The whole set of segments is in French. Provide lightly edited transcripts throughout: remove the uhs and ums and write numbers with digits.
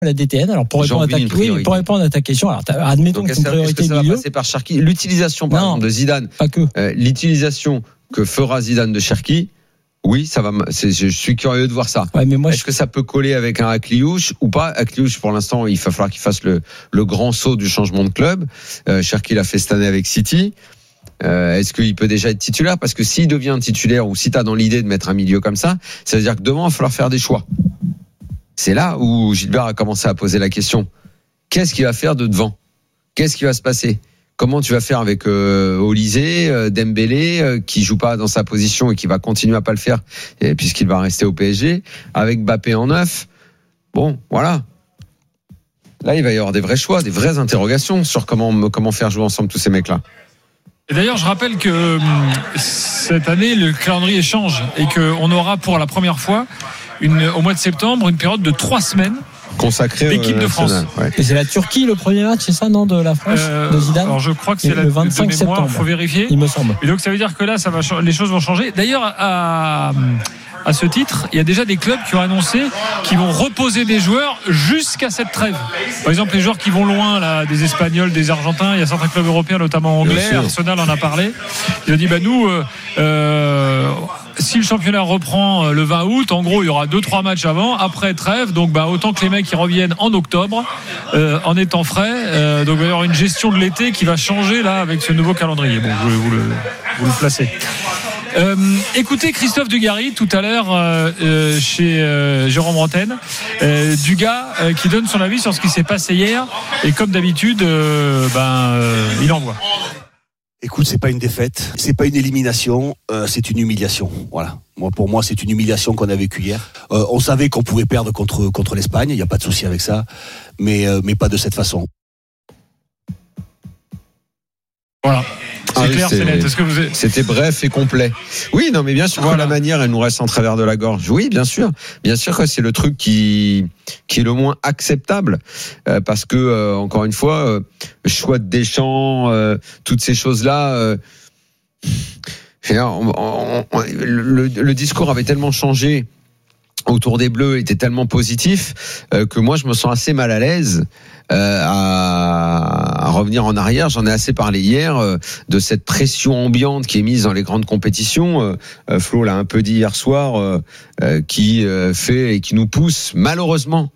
la DTN. Alors pour répondre à ta question, alors admettons que c'est une priorité milieu. Ça va passer par Cherki. L'utilisation par exemple de Zidane, pas que l'utilisation que fera Zidane de Cherki. Oui, ça va. Je suis curieux de voir ça. Ouais, mais moi, est-ce que ça peut coller avec un Akliouche ou pas? Akliouche, pour l'instant, il va falloir qu'il fasse le grand saut du changement de club. Cherki l'a fait cette année avec City. Est-ce qu'il peut déjà être titulaire? Parce que s'il devient titulaire ou si tu as dans l'idée de mettre un milieu comme ça veut dire que devant, il va falloir faire des choix. C'est là où Gilbert a commencé à poser la question. Qu'est-ce qu'il va faire de devant? Qu'est-ce qui va se passer? Comment tu vas faire avec Olysée, Dembélé, qui joue pas dans sa position et qui va continuer à pas le faire puisqu'il va rester au PSG, avec Mbappé en neuf? Bon, voilà. Là, il va y avoir des vrais choix, des vraies interrogations sur comment faire jouer ensemble tous ces mecs-là. Et d'ailleurs, je rappelle que cette année, le calendrier change et qu'on aura pour la première fois au mois de septembre une période de 3 semaines consacré l'équipe de France. Ouais. Et c'est la Turquie le premier match, c'est ça, non, de la France, de Zidane? Alors je crois que c'est le 25 septembre. Il faut vérifier. Il me semble. Et donc ça veut dire que là, les choses vont changer. D'ailleurs, à ce titre, il y a déjà des clubs qui ont annoncé qu'ils vont reposer des joueurs jusqu'à cette trêve. Par exemple, les joueurs qui vont loin, là, des Espagnols, des Argentins, il y a certains clubs européens, notamment anglais. Arsenal en a parlé. Il a dit, nous, si le championnat reprend le 20 août, en gros, il y aura 2-3 matchs avant, après trêve. Donc, autant que les mecs qui reviennent en octobre, en étant frais. Donc, il va y avoir une gestion de l'été qui va changer là avec ce nouveau calendrier. Bon, vous le placez. Écoutez Christophe Dugarry tout à l'heure chez Jérôme Bretagne, Dugas qui donne son avis sur ce qui s'est passé hier et comme d'habitude il envoie. Écoute, c'est pas une défaite, c'est pas une élimination, c'est une humiliation. Voilà. Pour moi, c'est une humiliation qu'on a vécue hier. On savait qu'on pouvait perdre contre l'Espagne, il n'y a pas de souci avec ça, mais pas de cette façon. Voilà. C'est clair, c'est net. C'était bref et complet. Oui, non, mais bien sûr, la manière, elle nous reste en travers de la gorge. Oui, bien sûr que c'est le truc qui est le moins acceptable, parce que encore une fois, choix de Deschamps, toutes ces choses-là. Le discours avait tellement changé autour des Bleus, était tellement positif que moi je me sens assez mal à l'aise à revenir en arrière. J'en ai assez parlé hier de cette pression ambiante qui est mise dans les grandes compétitions. Flo l'a un peu dit hier soir, qui fait et qui nous pousse malheureusement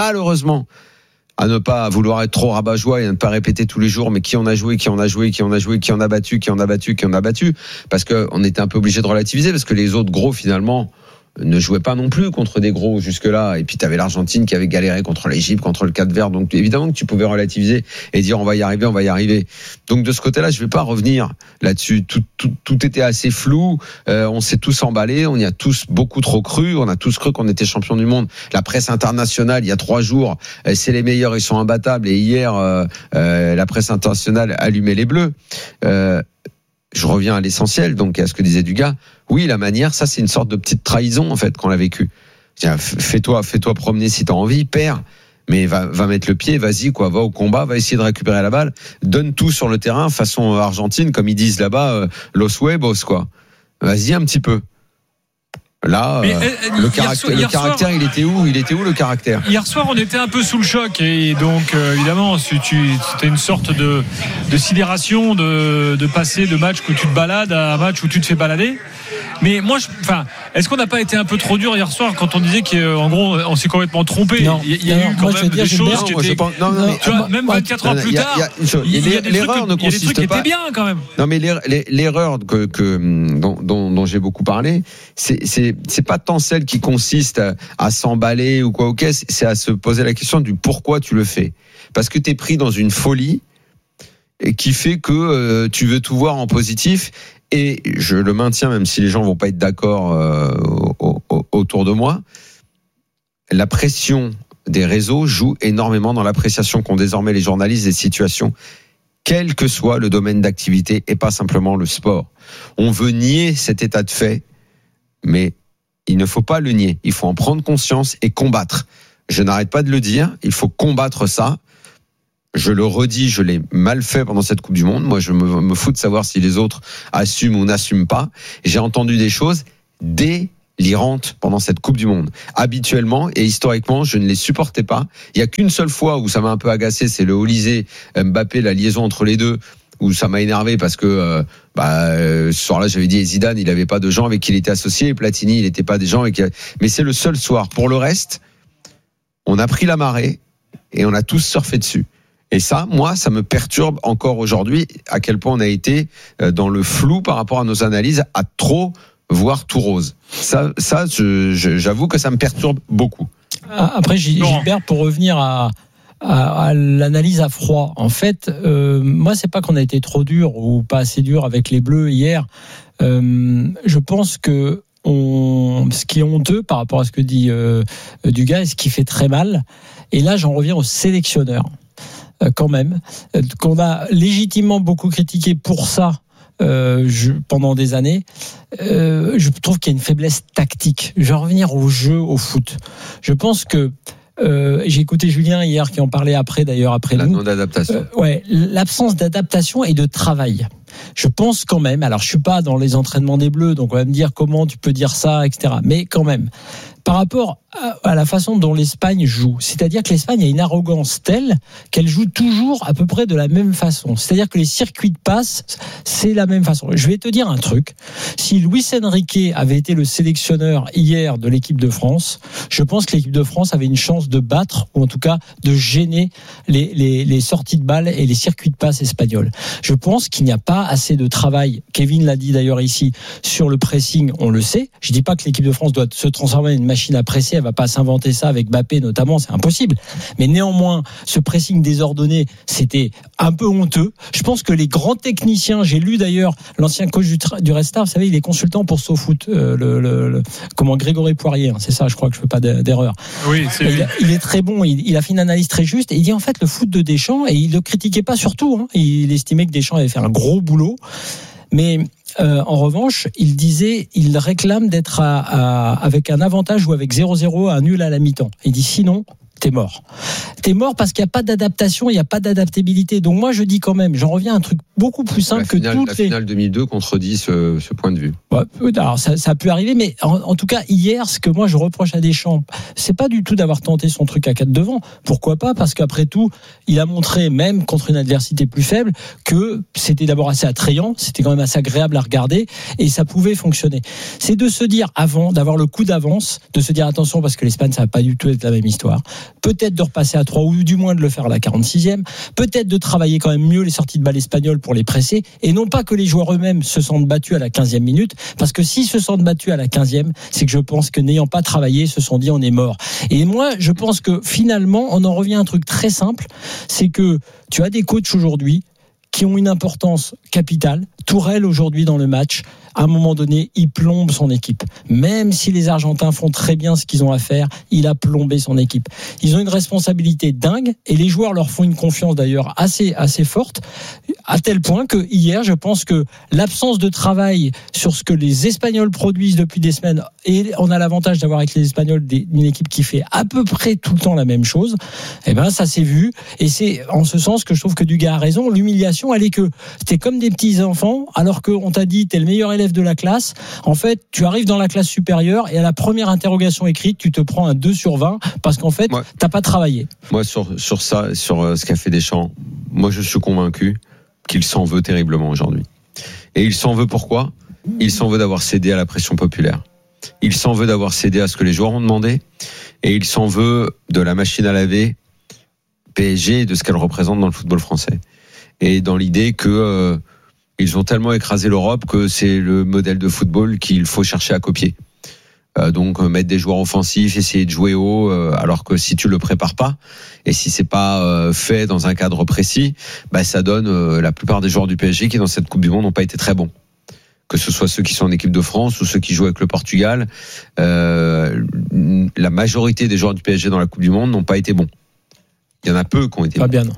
à ne pas vouloir être trop rabat-joie et à ne pas répéter tous les jours mais qui en a joué, qui en a battu, parce que on était un peu obligé de relativiser parce que les autres gros finalement ne jouait pas non plus contre des gros jusque-là. Et puis, tu avais l'Argentine qui avait galéré contre l'Égypte, contre le Cap-Vert. Donc, évidemment que tu pouvais relativiser et dire on va y arriver. Donc, de ce côté-là, je vais pas revenir là-dessus. Tout était assez flou. On s'est tous emballés. On y a tous beaucoup trop cru. On a tous cru qu'on était champion du monde. La presse internationale, il y a 3 jours, c'est les meilleurs, ils sont imbattables. Et hier, la presse internationale allumait les Bleus. Je reviens à l'essentiel, donc à ce que disait Dugas. Oui, la manière, ça c'est une sorte de petite trahison en fait qu'on a vécu. Fais-toi promener si t'as envie, perds, mais va mettre le pied, vas-y va au combat, va essayer de récupérer la balle, donne tout sur le terrain, façon Argentine, comme ils disent là-bas, los huevos quoi. Vas-y un petit peu. Là, le caractère, il était où le caractère? Hier soir, on était un peu sous le choc et donc évidemment, c'était une sorte de sidération de passer de match où tu te balades à un match où tu te fais balader. Mais moi, est-ce qu'on n'a pas été un peu trop dur hier soir quand on disait qu'en gros, on s'est complètement trompé? Non. Il y a eu quand même des choses qui étaient. Tu vois, même 24 heures plus tard, il y a des trucs qui étaient bien quand même. Non, mais l'erreur dont j'ai beaucoup parlé, c'est pas tant celle qui consiste à s'emballer ou quoi, c'est à se poser la question du pourquoi tu le fais. Parce que t'es pris dans une folie et qui fait que tu veux tout voir en positif. Et je le maintiens, même si les gens vont pas être d'accord autour de moi, la pression des réseaux joue énormément dans l'appréciation qu'ont désormais les journalistes des situations, quel que soit le domaine d'activité et pas simplement le sport. On veut nier cet état de fait, mais il ne faut pas le nier. Il faut en prendre conscience et combattre. Je n'arrête pas de le dire, il faut combattre ça. Je le redis, je l'ai mal fait pendant cette Coupe du Monde. Moi, je me fous de savoir si les autres assument ou n'assument pas. J'ai entendu des choses l'Irante pendant cette Coupe du Monde. Habituellement et historiquement, je ne les supportais pas. Il y a qu'une seule fois où ça m'a un peu agacé, c'est le Olysée Mbappé, la liaison entre les deux, où ça m'a énervé parce que ce soir-là, j'avais dit Zidane, il n'avait pas de gens avec qui il était associé, et Platini, il n'était pas des gens avec qui... Mais c'est le seul soir. Pour le reste, on a pris la marée et on a tous surfé dessus. Et ça, moi, ça me perturbe encore aujourd'hui à quel point on a été dans le flou par rapport à nos analyses, à trop voir tout rose. Ça, j'avoue que ça me perturbe beaucoup. Après, Gilbert, pour revenir à l'analyse à froid. En fait, moi, c'est pas qu'on a été trop dur ou pas assez dur avec les Bleus hier. Je pense que ce qui est honteux par rapport à ce que dit Dugas et ce qui fait très mal. Et là, j'en reviens au sélectionneur. Quand même, qu'on a légitimement beaucoup critiqué pour ça. Pendant des années, je trouve qu'il y a une faiblesse tactique. Je vais revenir au jeu, au foot. Je pense que j'ai écouté Julien hier qui en parlait après la nous. Non-adaptation. L'absence d'adaptation et de travail. Je pense quand même, alors je suis pas dans les entraînements des Bleus, donc on va me dire comment tu peux dire ça, etc. Mais quand même, par rapport à la façon dont l'Espagne joue, c'est-à-dire que l'Espagne a une arrogance telle qu'elle joue toujours à peu près de la même façon. C'est-à-dire que les circuits de passe, c'est la même façon. Je vais te dire un truc. Si Luis Enrique avait été le sélectionneur hier de l'équipe de France, je pense que l'équipe de France avait une chance de battre, ou en tout cas de gêner les sorties de balles et les circuits de passe espagnols. Je pense qu'il n'y a pas assez de travail. Kevin l'a dit d'ailleurs ici sur le pressing, on le sait. Je dis pas que l'équipe de France doit se transformer en une machine à presser, elle va pas s'inventer ça avec Mbappé notamment, c'est impossible. Mais néanmoins, ce pressing désordonné, c'était un peu honteux. Je pense que les grands techniciens, j'ai lu d'ailleurs l'ancien coach du Red Star, vous savez, il est consultant pour SoFoot, Grégory Poirier, c'est ça, je crois que je fais pas d'erreur. Oui, il est très bon, il a fait une analyse très juste et il dit en fait le foot de Deschamps, et il le critiquait pas surtout, il estimait que Deschamps avait fait un gros boulot, mais en revanche, il réclame d'être avec un avantage ou avec 0-0 à un nul à la mi-temps. Il dit sinon, t'es mort. T'es mort parce qu'il n'y a pas d'adaptation, il n'y a pas d'adaptabilité. Donc moi, je dis quand même, j'en reviens à un truc beaucoup plus simple la finale 2002 contredit ce point de vue. Alors ça a pu arriver, mais en tout cas, hier, ce que moi je reproche à Deschamps, c'est pas du tout d'avoir tenté son truc à 4 devant. Pourquoi pas? Parce qu'après tout, il a montré, même contre une adversité plus faible, que c'était d'abord assez attrayant, c'était quand même assez agréable à regarder, et ça pouvait fonctionner. C'est de se dire, avant d'avoir le coup d'avance, de se dire attention, parce que l'Espagne, ça va pas du tout être la même histoire. Peut-être de repasser à 3 ou du moins de le faire à la 46e, peut-être de travailler quand même mieux les sorties de balles espagnoles pour les presser, et non pas que les joueurs eux-mêmes se sentent battus à la 15e minute, parce que s'ils se sentent battus à la 15e, c'est que je pense que n'ayant pas travaillé, se sont dit on est mort. Et moi, je pense que finalement, on en revient à un truc très simple, c'est que tu as des coachs aujourd'hui qui ont une importance capitale. Tourelle aujourd'hui dans le match, à un moment donné, il plombe son équipe. Même si les Argentins font très bien ce qu'ils ont à faire, il a plombé son équipe. Ils ont une responsabilité dingue et les joueurs leur font une confiance d'ailleurs assez forte, à tel point que hier, je pense que l'absence de travail sur ce que les Espagnols produisent depuis des semaines, et on a l'avantage d'avoir avec les Espagnols une équipe qui fait à peu près tout le temps la même chose, et ben ça s'est vu, et c'est en ce sens que je trouve que Dugas a raison. L'humiliation, elle est que t'es comme des petits enfants, alors qu'on t'a dit t'es le meilleur élève de la classe. En fait, tu arrives dans la classe supérieure et à la première interrogation écrite, tu te prends un 2/20 parce qu'en fait, t'as pas travaillé. Moi, sur ça, sur ce qu'a fait Deschamps, moi, je suis convaincu qu'il s'en veut terriblement aujourd'hui. Et il s'en veut pourquoi? Il s'en veut d'avoir cédé à la pression populaire. Il s'en veut d'avoir cédé à ce que les joueurs ont demandé. Et il s'en veut de la machine à laver PSG et de ce qu'elle représente dans le football français. Et dans l'idée que ils ont tellement écrasé l'Europe que c'est le modèle de football qu'il faut chercher à copier. Donc mettre des joueurs offensifs, essayer de jouer haut, alors que si tu le prépares pas et si c'est pas fait dans un cadre précis, ça donne la plupart des joueurs du PSG qui dans cette Coupe du Monde n'ont pas été très bons. Que ce soit ceux qui sont en équipe de France ou ceux qui jouent avec le Portugal, la majorité des joueurs du PSG dans la Coupe du Monde n'ont pas été bons. Il y en a peu qui ont été bons. Bien, non.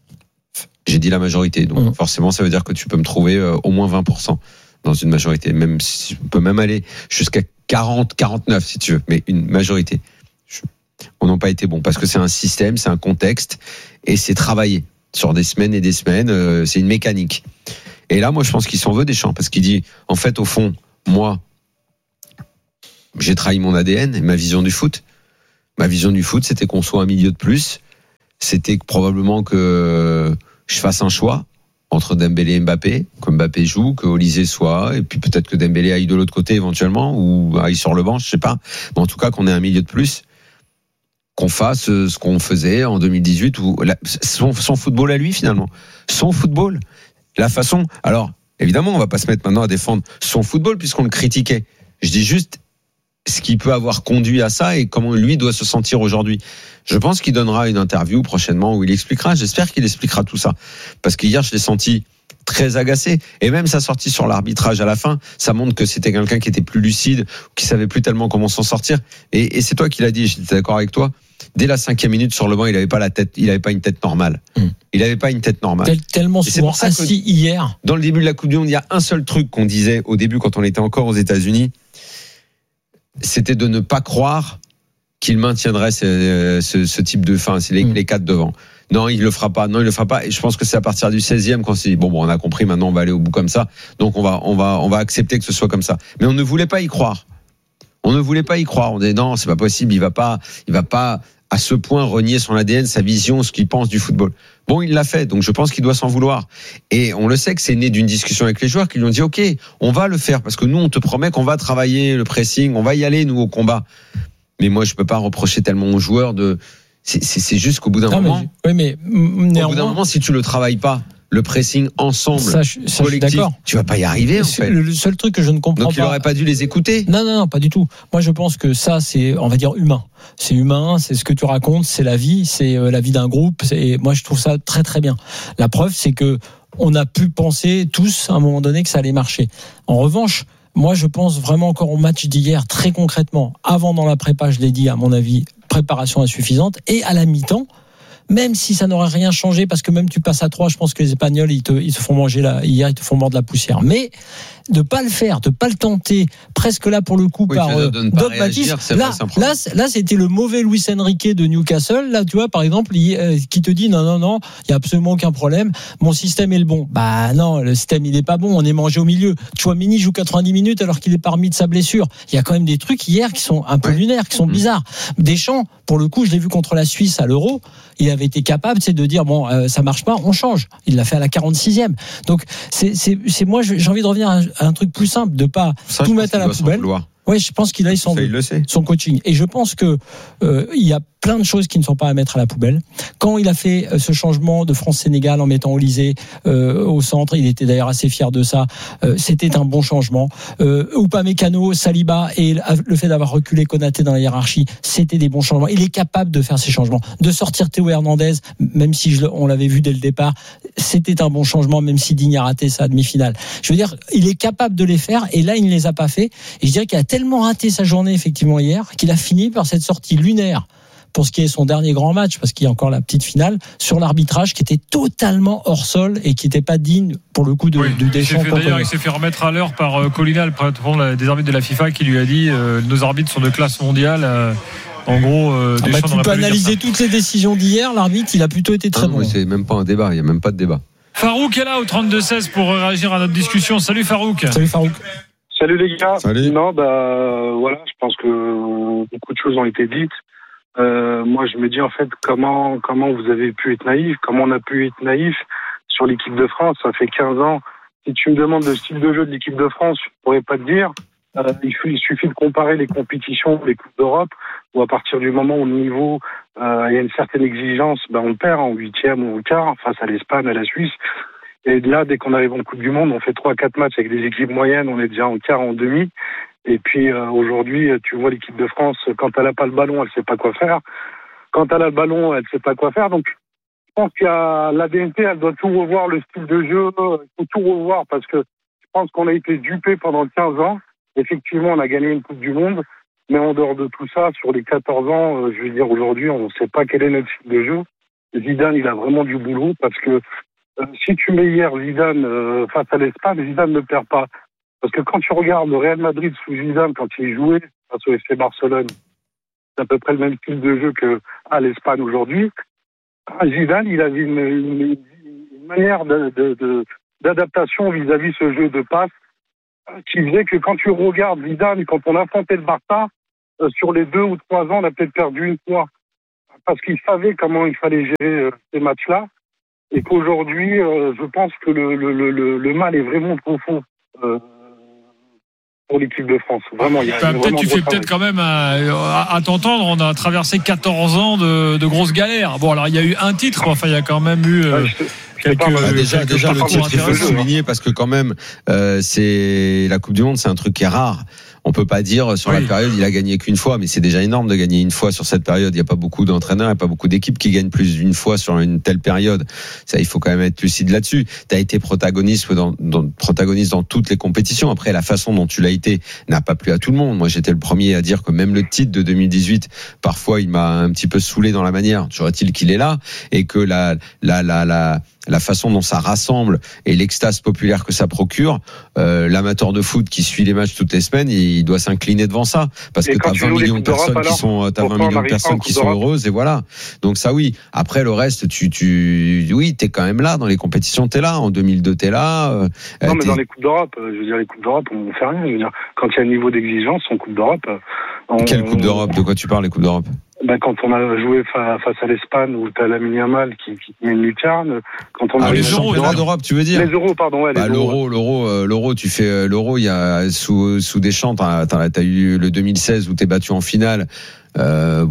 J'ai dit la majorité, donc forcément ça veut dire que tu peux me trouver au moins 20% dans une majorité, même si on peut même aller jusqu'à 40, 49 si tu veux, mais une majorité. On n'a pas été bons parce que c'est un système, c'est un contexte et c'est travaillé sur des semaines et des semaines, c'est une mécanique. Et là, moi je pense qu'il s'en veut Deschamps parce qu'il dit en fait au fond, moi j'ai trahi mon ADN et ma vision du foot. Ma vision du foot, c'était qu'on soit un milieu de plus. C'était probablement que je fasse un choix entre Dembélé et Mbappé, que Mbappé joue, que Olysée soit, et puis peut-être que Dembélé aille de l'autre côté éventuellement, ou aille sur le banc, je sais pas. Mais en tout cas, qu'on ait un milieu de plus, qu'on fasse ce qu'on faisait en 2018, ou son football à lui finalement. Son football, la façon. Alors, évidemment, on va pas se mettre maintenant à défendre son football puisqu'on le critiquait. Je dis juste ce qui peut avoir conduit à ça et comment lui doit se sentir aujourd'hui. Je pense qu'il donnera une interview prochainement où il expliquera, j'espère qu'il expliquera tout ça. Parce qu'hier, je l'ai senti très agacé. Et même sa sortie sur l'arbitrage à la fin, ça montre que c'était quelqu'un qui était plus lucide, qui savait plus tellement comment s'en sortir. Et c'est toi qui l'as dit, j'étais d'accord avec toi. Dès la 5e minute sur le banc, il avait pas la tête, il avait pas une tête normale. Il avait pas une tête normale. Tellement souvent assis hier. Dans le début de la Coupe du Monde, il y a un seul truc qu'on disait au début quand on était encore aux États-Unis. C'était de ne pas croire qu'il maintiendrait ce type de fin, c'est les 4 devant. Non, il le fera pas. Et je pense que c'est à partir du 16e qu'on s'est dit bon, on a compris, maintenant on va aller au bout comme ça. Donc on va accepter que ce soit comme ça. Mais on ne voulait pas y croire. On disait non, c'est pas possible, il va pas à ce point renier son ADN, sa vision, ce qu'il pense du football. Bon, il l'a fait, donc je pense qu'il doit s'en vouloir. Et on le sait que c'est né d'une discussion avec les joueurs qui lui ont dit ok, on va le faire parce que nous on te promet qu'on va travailler le pressing, on va y aller nous au combat. Mais moi je peux pas reprocher tellement aux joueurs de c'est juste qu'au bout d'un moment, au bout d'un moment si tu le travailles pas, le pressing ensemble, ça, je suis d'accord. Tu vas pas y arriver en fait. Le seul truc que je ne comprends pas. Donc il aurait pas dû les écouter. Non, pas du tout. Moi je pense que ça c'est, on va dire, humain. C'est humain, c'est ce que tu racontes, c'est la vie, c'est la vie d'un groupe. Moi je trouve ça très très bien. La preuve c'est que on a pu penser tous à un moment donné que ça allait marcher. En revanche, moi je pense vraiment encore au match d'hier très concrètement. Avant dans la prépa, je l'ai dit, à mon avis, préparation insuffisante, et à la mi-temps. Même si ça n'aurait rien changé, parce que même tu passes à 3, je pense que les Espagnols, ils te font manger hier, ils te font mordre la poussière. Mais de pas le faire, de pas le tenter, presque là pour le coup par dogmatisme. Là, c'était le mauvais Luis Enrique de Newcastle. Là, tu vois, par exemple, qui te dit non, il y a absolument aucun problème. Mon système est le bon. Bah non, le système il est pas bon. On est mangé au milieu. Chouamini joue 90 minutes alors qu'il est pas remis de sa blessure. Il y a quand même des trucs hier qui sont un peu lunaires, qui sont bizarres. Deschamps, pour le coup, je l'ai vu contre la Suisse à l'Euro. Il avait été capable, de dire bon, ça marche pas, on change. Il l'a fait à la 46e. Donc c'est moi, j'ai envie de revenir à un truc plus simple, de pas tout mettre à la poubelle. Oui, je pense qu'il a son coaching. Et je pense que il y a plein de choses qui ne sont pas à mettre à la poubelle. Quand il a fait ce changement de France-Sénégal en mettant Olysée au centre, il était d'ailleurs assez fier de ça. C'était un bon changement. Upamecano, Saliba et le fait d'avoir reculé Konaté dans la hiérarchie, c'était des bons changements. Il est capable de faire ces changements, de sortir Théo Hernandez, même si on l'avait vu dès le départ, c'était un bon changement, même si Digne a raté sa demi-finale. Je veux dire, il est capable de les faire, et là, il ne les a pas fait. Et je dirais qu'il a tellement raté sa journée, effectivement, hier, qu'il a fini par cette sortie lunaire pour ce qui est son dernier grand match, parce qu'il y a encore la petite finale, sur l'arbitrage qui était totalement hors sol et qui n'était pas digne, pour le coup, du Deschamps. D'ailleurs, il s'est fait remettre à l'heure par Colina, le patron des arbitres de la FIFA, qui lui a dit nos arbitres sont de classe mondiale. En gros, Deschamps tu peux analyser toutes les décisions d'hier. L'arbitre, il a plutôt été très bon. C'est même pas un débat, il n'y a même pas de débat. Farouk est là au 32-16 pour réagir à notre discussion. Salut Farouk. Salut les gars. Salut. Non, voilà, je pense que beaucoup de choses ont été dites. Moi, je me dis en fait comment vous avez pu être naïf, comment on a pu être naïf sur l'équipe de France. Ça fait 15 ans. Si tu me demandes le style de jeu de l'équipe de France, je pourrais pas te dire. Il suffit de comparer les compétitions, les coupes d'Europe, où à partir du moment où le niveau, il y a une certaine exigence, on perd en 8e ou en quart face à l'Espagne, à la Suisse. Et là, dès qu'on arrive en Coupe du Monde, on fait 3-4 matchs avec des équipes moyennes, on est déjà en quart, en demi. Et puis aujourd'hui, tu vois l'équipe de France, quand elle n'a pas le ballon, elle ne sait pas quoi faire. Quand elle a le ballon, elle ne sait pas quoi faire. Donc, je pense qu'il y a la DNT, elle doit tout revoir, le style de jeu, il faut tout revoir parce que je pense qu'on a été dupé pendant 15 ans. Effectivement, on a gagné une Coupe du Monde, mais en dehors de tout ça, sur les 14 ans, je veux dire, aujourd'hui, on ne sait pas quel est notre style de jeu. Zidane, il a vraiment du boulot parce que si tu mets hier Zidane face à l'Espagne, Zidane ne perd pas. Parce que quand tu regardes le Real Madrid sous Zidane, quand il jouait face au FC Barcelone, c'est à peu près le même style de jeu qu'à l'Espagne aujourd'hui. Zidane, il avait une manière d'adaptation vis-à-vis ce jeu de passe qui faisait que quand tu regardes Zidane, quand on affrontait le Barça, sur les 2 ou 3 ans, on a peut-être perdu une fois. Parce qu'il savait comment il fallait gérer ces matchs-là. Et qu'aujourd'hui, je pense que le mal est vraiment profond pour l'équipe de France. Vraiment, il y a peut-être tu fais peut-être quand même à t'entendre. On a traversé 14 ans de grosses galères. Bon, alors il y a eu un titre, mais enfin il y a quand même eu déjà le titre, il faut le souligner parce que quand même, c'est la Coupe du Monde, c'est un truc qui est rare. On peut pas dire sur la période il a gagné qu'une fois, mais c'est déjà énorme de gagner une fois sur cette période. Il y a pas beaucoup d'entraîneurs, il y a pas beaucoup d'équipes qui gagnent plus d'une fois sur une telle période. Ça, il faut quand même être lucide là-dessus. Tu as été protagoniste dans toutes les compétitions. Après, la façon dont tu l'as été n'a pas plu à tout le monde. Moi, j'étais le premier à dire que même le titre de 2018, parfois, il m'a un petit peu saoulé dans la manière. Toujours est-il qu'il est là et que la façon dont ça rassemble et l'extase populaire que ça procure, l'amateur de foot qui suit les matchs toutes les semaines, il doit s'incliner devant ça parce que t'as 20 millions de personnes qui sont heureuses et voilà. Donc ça oui. Après le reste, oui, t'es quand même là dans les compétitions, t'es là. En 2002, t'es là. Non, mais dans les coupes d'Europe, je veux dire les coupes d'Europe, on fait rien. Je veux dire quand il y a un niveau d'exigence en coupe d'Europe. Quelle coupe d'Europe ? De quoi tu parles, les coupes d'Europe ? Quand on a joué face à l'Espagne où t'as Lamine Yamal qui met une lucarne, quand on a les euros d'Europe, tu veux dire ? Les euros, pardon, ouais, l'euro, tu fais l'euro, il y a sous Deschamps, t'as eu le 2016 où t'es battu en finale. Dans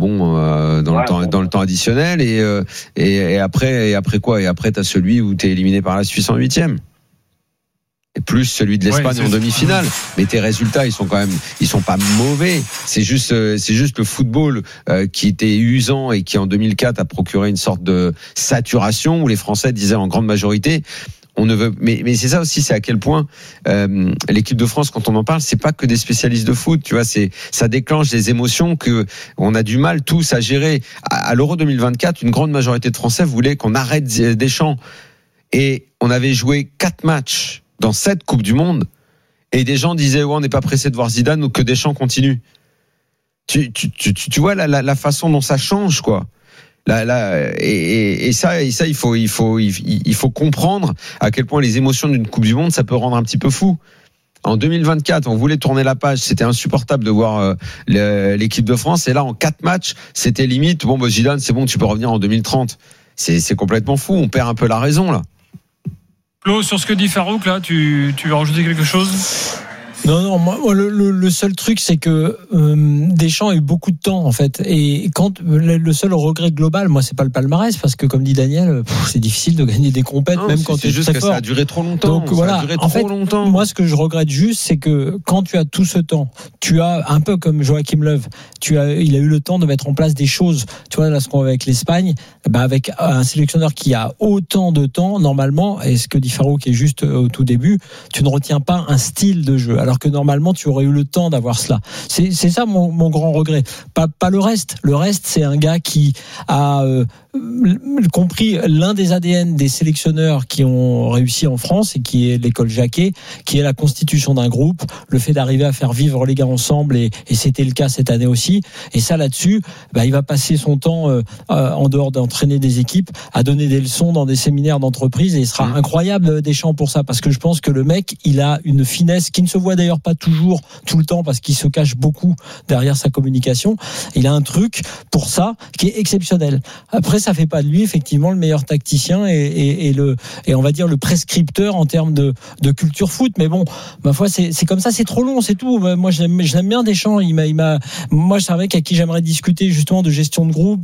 le temps additionnel et après quoi ? Et après t'as celui où t'es éliminé par la Suisse en 8e. Et plus celui de l'Espagne en demi-finale. Mais tes résultats, ils sont pas mauvais. C'est juste le football qui était usant et qui en 2004 a procuré une sorte de saturation où les Français disaient en grande majorité on ne veut. Mais c'est ça aussi, c'est à quel point l'équipe de France, quand on en parle, c'est pas que des spécialistes de foot. Tu vois, ça déclenche des émotions que on a du mal tous à gérer. À l'Euro 2024, une grande majorité de Français voulaient qu'on arrête Deschamps. Et on avait joué 4 matchs dans cette Coupe du Monde, et des gens disaient on n'est pas pressé de voir Zidane ou que Deschamps continue. Tu vois la façon dont ça change quoi. Et ça il faut comprendre à quel point les émotions d'une Coupe du Monde ça peut rendre un petit peu fou. En 2024, on voulait tourner la page, c'était insupportable de voir l'équipe de France, et là en 4 matchs, c'était limite Zidane, c'est bon, tu peux revenir en 2030. C'est complètement fou, on perd un peu la raison là. Flo, sur ce que dit Farouk, là, tu veux rajouter quelque chose ? Non, moi le seul truc, c'est que Deschamps a eu beaucoup de temps, en fait. Et quand le seul regret global, moi, c'est pas le palmarès, parce que, comme dit Daniel, c'est difficile de gagner des compètes, même quand tu es très fort. Ça a duré trop longtemps. Donc voilà, en fait, moi, ce que je regrette juste, c'est que quand tu as tout ce temps, tu as, un peu comme Joachim Löw, il a eu le temps de mettre en place des choses. Tu vois, là, ce qu'on va avec l'Espagne, avec un sélectionneur qui a autant de temps, normalement, et ce que dit Farouk est juste au tout début, tu ne retiens pas un style de jeu. Alors que normalement tu aurais eu le temps d'avoir cela. C'est ça mon grand regret. Pas le reste. Le reste, c'est un gars qui a compris l'un des ADN des sélectionneurs qui ont réussi en France et qui est l'école Jacquet, qui est la constitution d'un groupe, le fait d'arriver à faire vivre les gars ensemble, et c'était le cas cette année aussi. Et ça, là-dessus, il va passer son temps en dehors d'entraîner des équipes à donner des leçons dans des séminaires d'entreprise, et il sera incroyable Deschamps pour ça, parce que je pense que le mec, il a une finesse qui ne se voit d'ailleurs pas toujours tout le temps parce qu'il se cache beaucoup derrière sa communication. Il a un truc pour ça qui est exceptionnel. Après, ça fait pas de lui effectivement le meilleur tacticien et on va dire le prescripteur en termes de culture foot, mais bon, ma foi, c'est comme ça, c'est trop long, c'est tout. Moi, je l'aime bien Deschamps. Moi, c'est un mec à qui j'aimerais discuter justement de gestion de groupe,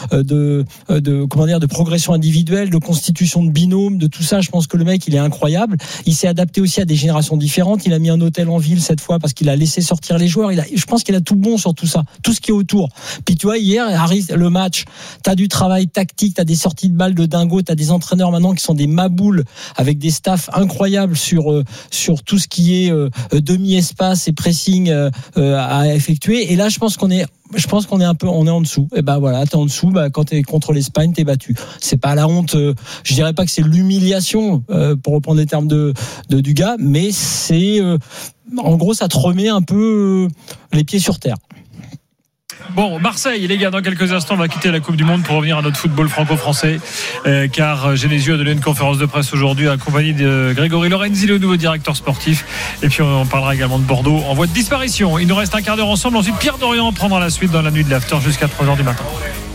de progression individuelle, de constitution de binôme, de tout ça. Je pense que le mec, il est incroyable. Il s'est adapté aussi à des générations différentes. Il a mis un hôtel en ville cette fois parce qu'il a laissé sortir les joueurs. Je pense qu'il a tout bon sur tout ça, tout ce qui est autour. Puis tu vois, hier arrive le match, t'as du travail tactique, t'as des sorties de balles de dingo, t'as des entraîneurs maintenant qui sont des maboules avec des staffs incroyables sur tout ce qui est demi-espace et pressing à effectuer. Et là, je pense qu'on est en dessous. Et voilà, t'es en dessous. Quand t'es contre l'Espagne, t'es battu. C'est pas la honte. Je dirais pas que c'est l'humiliation pour reprendre les termes du gars, mais c'est en gros, ça te remet un peu les pieds sur terre. Bon, Marseille, les gars, dans quelques instants, on va quitter la Coupe du Monde pour revenir à notre football franco-français, car Genesio a donné une conférence de presse aujourd'hui accompagné de Grégory Lorenzi, le nouveau directeur sportif. Et puis on parlera également de Bordeaux en voie de disparition. Il nous reste un quart d'heure ensemble. Ensuite, Pierre Dorian prendra la suite dans la nuit de l'after jusqu'à 3h du matin.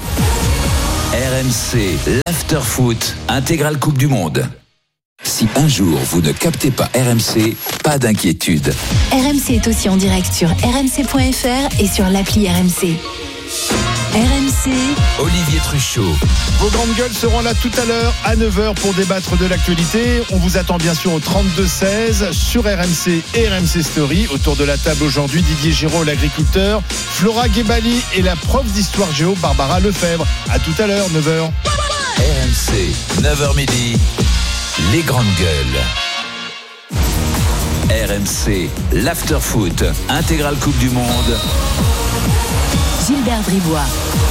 RMC, l'after foot, intégrale Coupe du Monde. Si un jour vous ne captez pas RMC, pas d'inquiétude. RMC est aussi en direct sur rmc.fr et sur l'appli RMC. RMC, Olivier Truchot. Vos grandes gueules seront là tout à l'heure à 9h pour débattre de l'actualité. On vous attend bien sûr au 32-16 sur RMC et RMC Story. Autour de la table aujourd'hui, Didier Giraud, l'agriculteur, Flora Guébali et la prof d'histoire géo, Barbara Lefebvre. À tout à l'heure, 9h. RMC, 9h midi, les grandes gueules. RMC, l'after foot, intégrale Coupe du Monde. Gilbert Bribois.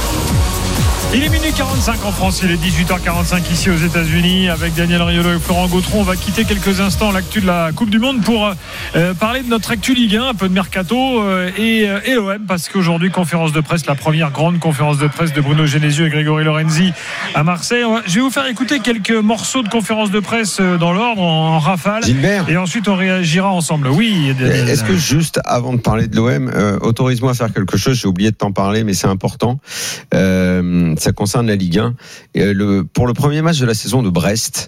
Il est minuit 45 en France, il est 18h45 ici aux États-Unis avec Daniel Riolo et Florent Gautron. On va quitter quelques instants l'actu de la Coupe du Monde pour parler de notre actu Ligue 1, un peu de mercato et OM, parce qu'aujourd'hui conférence de presse, la première grande conférence de presse de Bruno Genesio et Grégory Lorenzi à Marseille. Je vais vous faire écouter quelques morceaux de conférence de presse dans l'ordre, en rafale. Gilbert, et ensuite on réagira ensemble. Oui. Est-ce que juste avant de parler de l'OM, autorise-moi à faire quelque chose, j'ai oublié de t'en parler mais c'est important. Ça concerne la Ligue 1. Pour le premier match de la saison de Brest,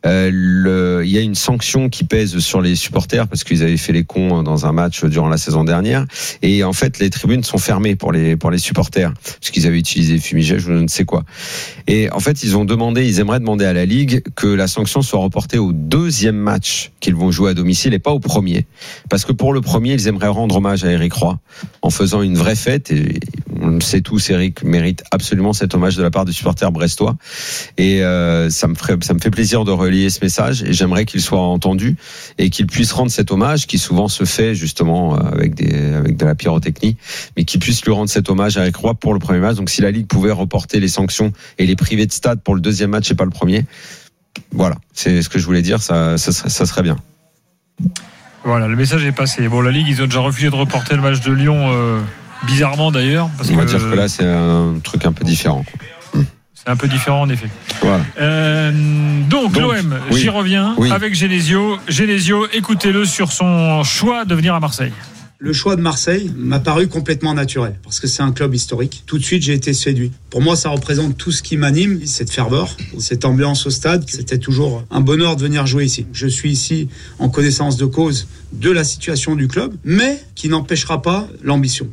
il y a une sanction qui pèse sur les supporters parce qu'ils avaient fait les cons dans un match durant la saison dernière, et en fait les tribunes sont fermées pour les supporters parce qu'ils avaient utilisé fumigène ou je ne sais quoi, et en fait ils aimeraient demander à la Ligue que la sanction soit reportée au deuxième match qu'ils vont jouer à domicile et pas au premier, parce que pour le premier ils aimeraient rendre hommage à Eric Roy en faisant une vraie fête, et on le sait tous, Eric mérite absolument cet hommage de la part des supporters brestois, et ça me fait plaisir de relayer ce message, et j'aimerais qu'il soit entendu et qu'il puisse rendre cet hommage qui souvent se fait justement avec de la pyrotechnie, mais qu'il puisse lui rendre cet hommage à Eric Roy pour le premier match. Donc si la Ligue pouvait reporter les sanctions et les priver de stade pour le deuxième match et pas le premier, voilà, c'est ce que je voulais dire, ça serait bien. Voilà, le message est passé. Bon, la Ligue, ils ont déjà refusé de reporter le match de Lyon, bizarrement d'ailleurs, parce on va dire que là c'est un truc un peu différent. C'est un peu différent en effet. Voilà. Donc l'OM, oui, j'y reviens avec Genesio. Genesio, écoutez-le sur son choix de venir à Marseille. Le choix de Marseille m'a paru complètement naturel parce que c'est un club historique. Tout de suite, j'ai été séduit. Pour moi, ça représente tout ce qui m'anime, cette ferveur, cette ambiance au stade. C'était toujours un bonheur de venir jouer ici. Je suis ici en connaissance de cause de la situation du club, mais qui n'empêchera pas l'ambition.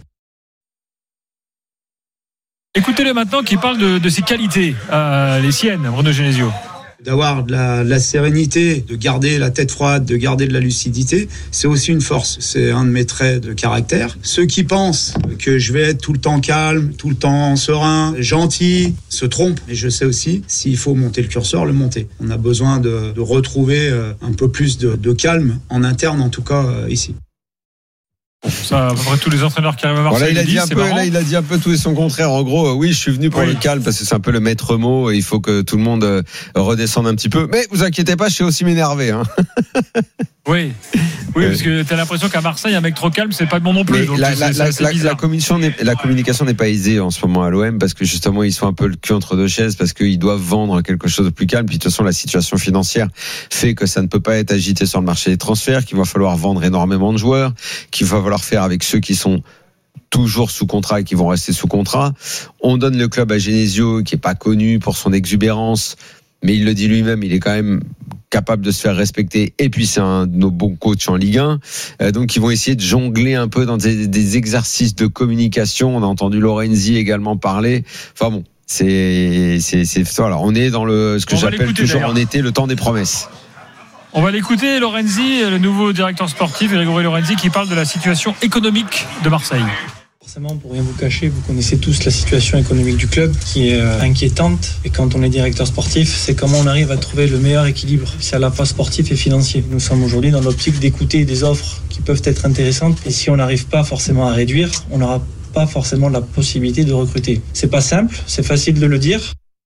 Écoutez-le maintenant qui parle de ses qualités, les siennes, Bruno Genesio. D'avoir de la sérénité, de garder la tête froide, de garder de la lucidité, c'est aussi une force. C'est un de mes traits de caractère. Ceux qui pensent que je vais être tout le temps calme, tout le temps serein, gentil, se trompent. Et je sais aussi, s'il faut monter le curseur, le monter. On a besoin de retrouver un peu plus de calme, en interne en tout cas, ici. Ça, à peu près tous les entraîneurs qui arrivent à Marseille, il a dit un peu tout et son contraire. En gros, oui, je suis venu pour le calme parce que c'est un peu le maître mot. Il faut que tout le monde redescende un petit peu. Mais vous inquiétez pas, je sais aussi m'énerver. Hein. Oui, parce que t'as l'impression qu'à Marseille, un mec trop calme, c'est pas bon non plus. Donc la communication n'est pas aisée en ce moment à l'OM parce que justement ils sont un peu le cul entre deux chaises parce qu'ils doivent vendre quelque chose de plus calme. Puis de toute façon, la situation financière fait que ça ne peut pas être agité sur le marché des transferts, qu'il va falloir vendre énormément de joueurs, qu'il va falloir faire avec ceux qui sont toujours sous contrat et qui vont rester sous contrat. On donne le club à Genesio qui est pas connu pour son exubérance, mais il le dit lui-même, il est quand même capable de se faire respecter, et puis c'est un de nos bons coachs en Ligue 1, donc ils vont essayer de jongler un peu dans des exercices de communication. On a entendu Lorenzi également parler, enfin bon, c'est voilà, on est dans ce que j'appelle toujours en été le temps des promesses. On va l'écouter, Lorenzi, le nouveau directeur sportif, Grégory Lorenzi, qui parle de la situation économique de Marseille. Forcément, pour rien vous cacher, vous connaissez tous la situation économique du club qui est inquiétante. Et quand on est directeur sportif, c'est comment on arrive à trouver le meilleur équilibre. C'est à la fois sportif et financier. Nous sommes aujourd'hui dans l'optique d'écouter des offres qui peuvent être intéressantes. Et si on n'arrive pas forcément à réduire, on n'aura pas forcément la possibilité de recruter. C'est pas simple, c'est facile de le dire.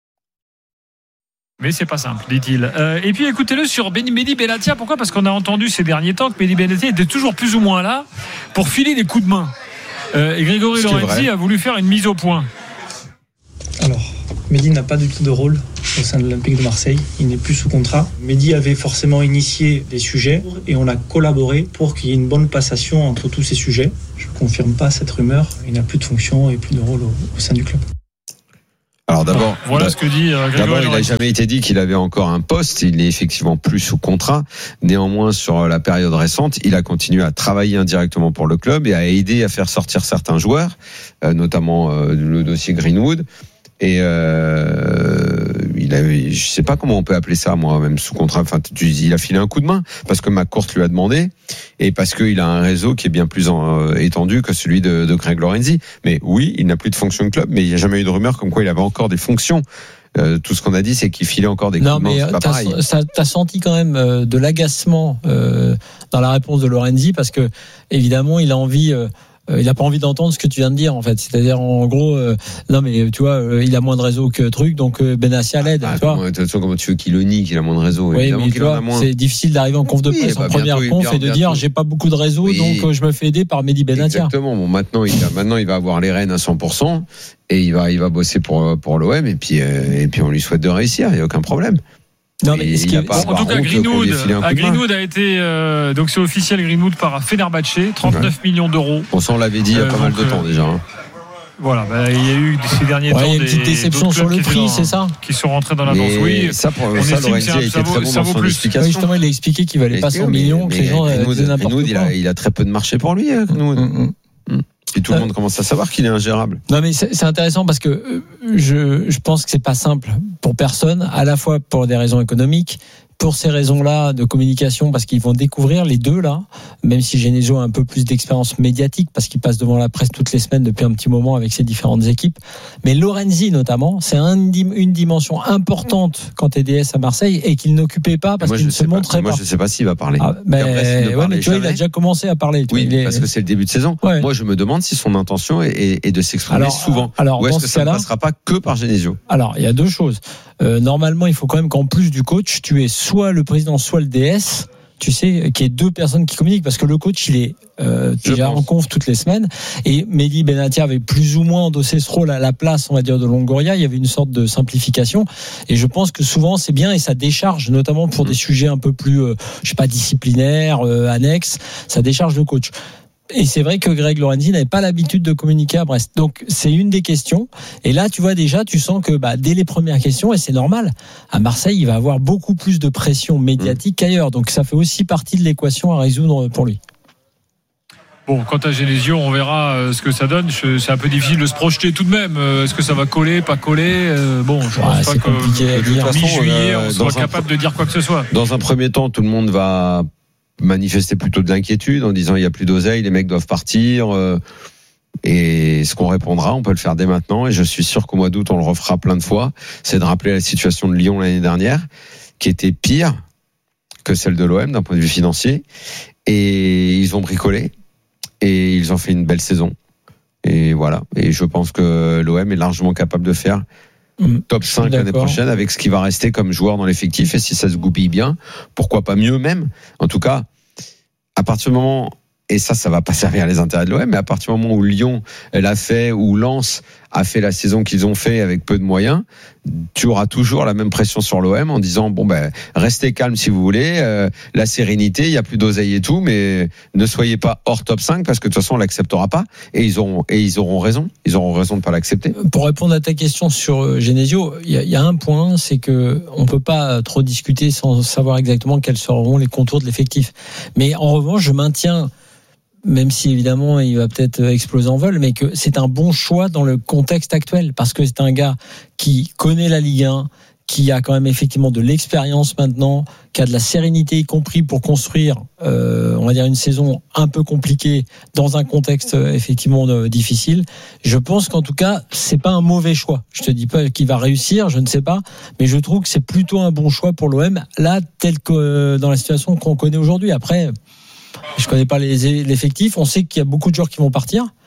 Mais c'est pas simple, dit-il. Et puis écoutez-le sur Mehdi Benatia. Pourquoi ? Parce qu'on a entendu ces derniers temps que Mehdi Benatia était toujours plus ou moins là pour filer des coups de main. Et Grégory Lorenzi a voulu faire une mise au point. Alors, Mehdi n'a pas du tout de rôle au sein de l'Olympique de Marseille. Il n'est plus sous contrat. Mehdi avait forcément initié des sujets et on a collaboré pour qu'il y ait une bonne passation entre tous ces sujets. Je ne confirme pas cette rumeur. Il n'a plus de fonction et plus de rôle au sein du club. Alors d'abord, voilà ce que dit Grégory d'abord, il n'a Lorenzi. jamais été dit qu'il avait encore un poste. Il n'est effectivement plus sous contrat. Néanmoins, sur la période récente, il a continué à travailler indirectement pour le club et à aider à faire sortir certains joueurs, notamment le dossier Greenwood. Et je sais pas comment on peut appeler ça, moi, même sous contrat. Enfin, il a filé un coup de main parce que McCourt lui a demandé et parce qu'il a un réseau qui est bien plus étendu que celui de Greg Lorenzi. Mais oui, il n'a plus de fonction de club, mais il n'y a jamais eu de rumeur comme quoi il avait encore des fonctions. Tout ce qu'on a dit, c'est qu'il filait encore des coups de main. Non, mais t'as senti quand même de l'agacement dans la réponse de Lorenzi parce que évidemment, il a envie. Il n'a pas envie d'entendre ce que tu viens de dire en fait, c'est-à-dire en gros non mais tu vois il a moins de réseau que truc donc Benassia l'aide. De toute façon, comment tu veux qu'il le nie qu'il a moins de réseau? Oui, mais tu vois, c'est difficile d'arriver en conf de presse en première conf et de dire j'ai pas beaucoup de réseau donc je me fais aider par Mehdi Benassia. Exactement. Bon, maintenant il va avoir les rênes à 100% et il va bosser pour l'OM et puis on lui souhaite de réussir, il y a aucun problème. Non, mais en tout cas, Greenwood a été donc c'est officiel, Greenwood part à Fenerbahçe, 39 millions d'euros. Bon, ça on l'avait dit il y a pas mal de temps déjà. Voilà, il y a eu ces derniers temps une petite déception sur le prix, c'est ça qui sont rentrés dans la danse. Oui, ça Lorenzi a été très bon dans son explication. Justement, il a expliqué qu'il valait pas 100 millions, que les gens disaient n'importe quoi. Il a très peu de marché pour lui, Greenwood. Et tout le monde commence à savoir qu'il est ingérable. Non mais c'est intéressant parce que je pense que c'est pas simple pour personne, à la fois pour des raisons économiques, pour ces raisons-là de communication, parce qu'ils vont découvrir les deux là, même si Genesio a un peu plus d'expérience médiatique, parce qu'il passe devant la presse toutes les semaines depuis un petit moment avec ses différentes équipes. Mais Lorenzi notamment, c'est une dimension importante quand t'es DS à Marseille et qu'il n'occupait pas parce qu'il ne se montrait pas. Moi je sais pas s'il va parler. Mais tu vois, il a déjà commencé à parler. Oui, parce que c'est le début de saison. Ouais. Moi je me demande si son intention est de s'exprimer souvent. Alors, ou est-ce que ça ne passera pas que par Genesio? Alors il y a deux choses. Normalement, il faut quand même qu'en plus du coach, tu aies soit le président, soit le DS, tu sais, qu'il y ait deux personnes qui communiquent, parce que le coach, il est déjà en conf toutes les semaines, et Mehdi Benassia avait plus ou moins endossé ce rôle à la place, on va dire, de Longoria. Il y avait une sorte de simplification, et je pense que souvent c'est bien, et ça décharge, notamment pour des sujets un peu plus, je sais pas, disciplinaires, annexes, ça décharge le coach. Et c'est vrai que Greg Lorenzi n'avait pas l'habitude de communiquer à Brest. Donc, c'est une des questions. Et là, tu vois déjà, tu sens que dès les premières questions, et c'est normal, à Marseille, il va avoir beaucoup plus de pression médiatique qu'ailleurs. Donc, ça fait aussi partie de l'équation à résoudre pour lui. Bon, quant à Genesio, on verra ce que ça donne. C'est un peu difficile de se projeter tout de même. Est-ce que ça va coller, pas coller? Bon, je pense pas que mi-juillet, on sera capable de dire quoi que ce soit. Dans un premier temps, tout le monde va manifester plutôt de l'inquiétude en disant il n'y a plus d'oseille, les mecs doivent partir. Et ce qu'on répondra, on peut le faire dès maintenant. Et je suis sûr qu'au mois d'août, on le refera plein de fois. C'est de rappeler la situation de Lyon l'année dernière, qui était pire que celle de l'OM d'un point de vue financier. Et ils ont bricolé. Et ils ont fait une belle saison. Et voilà. Et je pense que l'OM est largement capable de faire top 5 l'année prochaine avec ce qui va rester comme joueur dans l'effectif. Et si ça se goupille bien, pourquoi pas mieux même. En tout cas, à partir du moment, et ça va pas servir les intérêts de l'OM, mais à partir du moment où Lyon l'a fait, ou Lens a fait la saison qu'ils ont fait avec peu de moyens, tu auras toujours la même pression sur l'OM en disant restez calme si vous voulez, la sérénité, il y a plus d'oseille et tout, mais ne soyez pas hors top 5 parce que de toute façon on l'acceptera pas, et ils auront raison de pas l'accepter. Pour répondre à ta question sur Genesio, il y a un point, c'est que on peut pas trop discuter sans savoir exactement quels seront les contours de l'effectif. Mais en revanche, je maintiens, même si évidemment il va peut-être exploser en vol, mais que c'est un bon choix dans le contexte actuel, parce que c'est un gars qui connaît la Ligue 1, qui a quand même effectivement de l'expérience maintenant, qui a de la sérénité, y compris pour construire, on va dire, une saison un peu compliquée dans un contexte effectivement difficile. Je pense qu'en tout cas, c'est pas un mauvais choix. Je te dis pas qu'il va réussir, je ne sais pas, mais je trouve que c'est plutôt un bon choix pour l'OM, là, tel que dans la situation qu'on connaît aujourd'hui. Après, je connais pas l'effectif. On sait qu'il y a beaucoup de joueurs qui vont partir.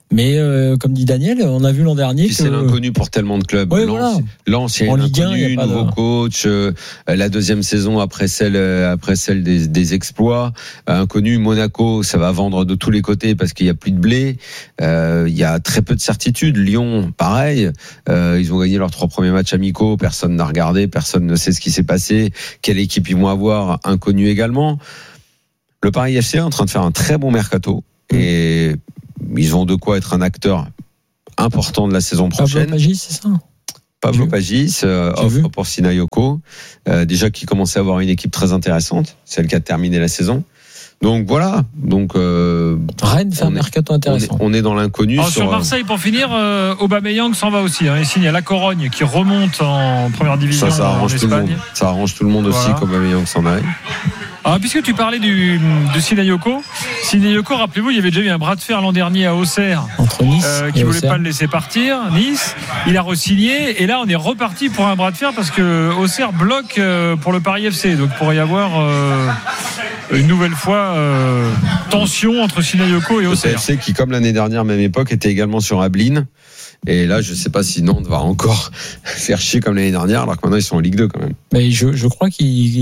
Mais comme dit Daniel, on a vu l'an dernier que c'est l'inconnu pour tellement de clubs. Ouais, Lens, il y a une inconnue, nouveau coach, la deuxième saison après celle des exploits, inconnu. Monaco, ça va vendre de tous les côtés parce qu'il y a plus de blé. Il y a très peu de certitudes. Lyon, pareil. Ils ont gagné leurs 3 premiers matchs amicaux. Personne n'a regardé, personne ne sait ce qui s'est passé. Quelle équipe ils vont avoir, inconnu également. Le Paris FC est en train de faire un très bon mercato et ils ont de quoi être un acteur important de la saison prochaine. Pablo Pagis, c'est ça ? Pablo Pagis, offre pour Sinayoko, déjà qui commençait à avoir une équipe très intéressante, celle qui a terminé la saison. Donc voilà. Donc Rennes fait un mercato intéressant. On est dans l'inconnu. Sur Marseille, pour finir, Aubameyang s'en va aussi. Il signe à la Corogne qui remonte en première division en Espagne. Ça arrange tout le monde aussi qu'Aubameyang s'en aille. Alors, puisque tu parlais de Sinayoko, rappelez-vous, il y avait déjà eu un bras de fer l'an dernier à Auxerre entre Nice qui voulait pas le laisser partir. Nice, il a re-signé et là on est reparti pour un bras de fer parce que Auxerre bloque pour le Paris FC. Donc il pourrait y avoir une nouvelle fois tension entre Sinayoko et Auxerre. Le FC qui, comme l'année dernière, même époque, était également sur Ablin. Et là, je ne sais pas si Nantes va encore faire chier comme l'année dernière, alors que maintenant ils sont en Ligue 2 quand même. Mais je crois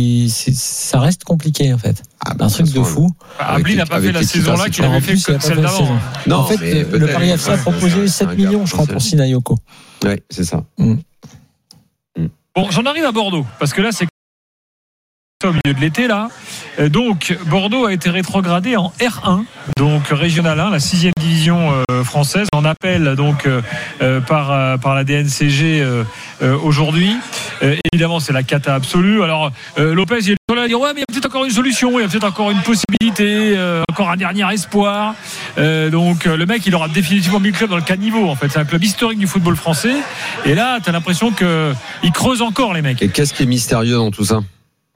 ça reste compliqué en fait. Un truc de fou. Ablin n'a pas fait la saison là qu'il avait fait celle d'avant. Non, en fait, le Paris FC a proposé 7 millions, je crois, pour Sinayoko. Oui, c'est ça. Bon, j'en arrive à Bordeaux, parce que là, c'est au milieu de l'été là. Donc Bordeaux a été rétrogradé en R1, donc régional 1, la 6e division française, en appel donc par la DNCG aujourd'hui. Évidemment, c'est la cata absolue. Alors Lopez, il est là à dire ouais, mais il y a peut-être encore une solution, il y a peut-être encore une possibilité, encore un dernier espoir. Donc le mec, il aura définitivement mis le club dans le caniveau. En fait, c'est un club historique du football français. Et là, t'as l'impression que ils creusent encore les mecs. Et qu'est-ce qui est mystérieux dans tout ça?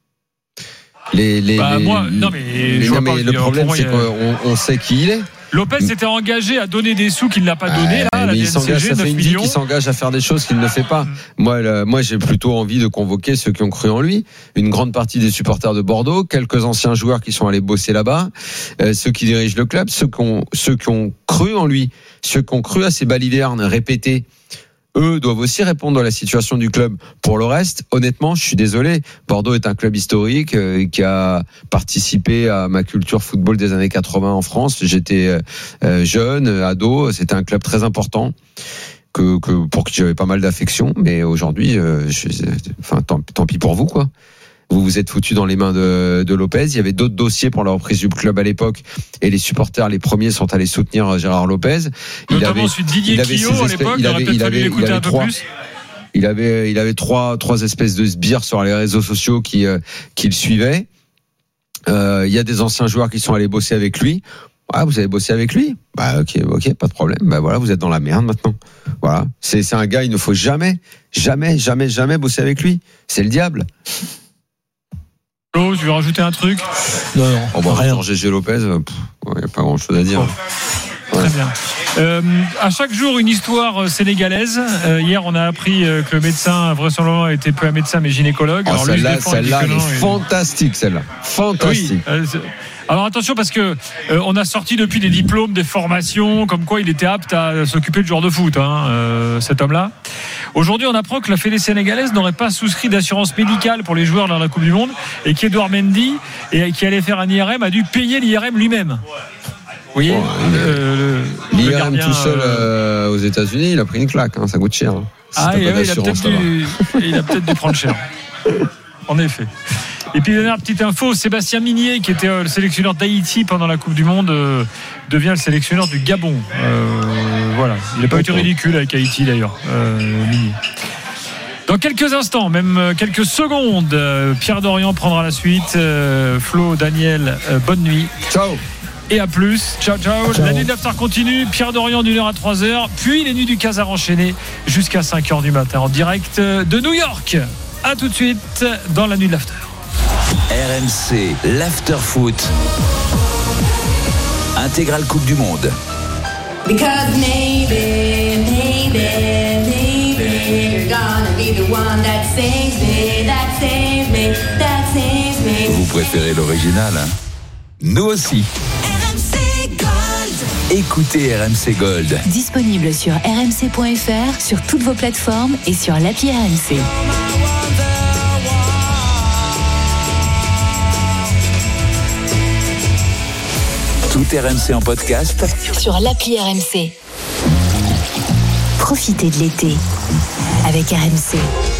Le problème, c'est qu'on sait qui il est. Lopez s'était engagé à donner des sous qu'il n'a pas donné. Là, la DNCG, 9 millions. Il s'engage à faire des choses qu'il ne fait pas. Moi, j'ai plutôt envie de convoquer ceux qui ont cru en lui. Une grande partie des supporters de Bordeaux, quelques anciens joueurs qui sont allés bosser là-bas, ceux qui dirigent le club, ceux qui ont cru en lui, ceux qui ont cru à ces balivernes répétées. Eux doivent aussi répondre à la situation du club. Pour le reste, honnêtement, je suis désolé. Bordeaux est un club historique qui a participé à ma culture football des années 80 en France. J'étais jeune, ado. C'était un club très important pour qui j'avais pas mal d'affection. Mais aujourd'hui, tant pis pour vous, quoi. Vous vous êtes foutu dans les mains de Lopez. Il y avait d'autres dossiers pour la reprise du club à l'époque, et les supporters, les premiers, sont allés soutenir Gérard Lopez. Notamment celui de Didier Clio à l'époque. Il aurait peut-être fallu l'écouter un peu plus. Il avait trois espèces de sbires sur les réseaux sociaux qui le suivaient. Il y a des anciens joueurs qui sont allés bosser avec lui. Ah, vous avez bossé avec lui? Bah, ok, pas de problème. Bah voilà, vous êtes dans la merde maintenant. Voilà. C'est un gars, il ne faut jamais bosser avec lui. C'est le diable. Je vais rajouter un truc. Non, rien. GG Lopez, il n'y a pas grand chose à dire. Très bien. À chaque jour, une histoire sénégalaise. Hier, on a appris que le médecin, vraisemblablement, était pas un médecin, mais gynécologue. Alors celle-là est fantastique, celle-là. Fantastique. Oui, alors attention, parce que on a sorti depuis des diplômes, des formations, comme quoi il était apte à s'occuper de joueur de foot, cet homme-là. Aujourd'hui, on apprend que la Fédé sénégalaise n'aurait pas souscrit d'assurance médicale pour les joueurs dans la Coupe du Monde, et qu'Edouard Mendy, qui allait faire un IRM, a dû payer l'IRM lui-même. Vous voyez, l'IRM tout seul aux États-Unis, il a pris une claque, ça coûte cher. Il a peut-être dû prendre cher. En effet. Et puis dernière petite info, Sébastien Minier, qui était le sélectionneur d'Haïti pendant la Coupe du Monde, devient le sélectionneur du Gabon. Voilà, il n'a pas été ridicule avec Haïti d'ailleurs, Minier. Dans quelques instants, même quelques secondes, Pierre Dorian prendra la suite. Flo, Daniel, bonne nuit. Ciao. Et à plus. Ciao. La nuit d'after continue. Pierre Dorian d'1h à 3h. Puis les nuits du Casar enchaînées jusqu'à 5h du matin en direct de New York. A tout de suite dans la nuit de l'after. RMC, l'after foot. Intégrale Coupe du Monde. Because maybe you're gonna be the one that saves me. Vous préférez l'original, hein? Nous aussi. RMC Gold. écoutez RMC Gold. Disponible sur rmc.fr, sur toutes vos plateformes et sur l'appli RMC. Tout RMC en podcast Sur l'appli RMC. Profitez de l'été avec RMC.